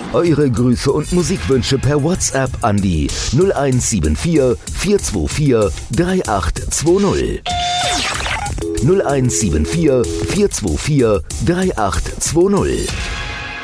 Eure Grüße und Musikwünsche per WhatsApp an die 0174 424 3820. 0174 424 3820.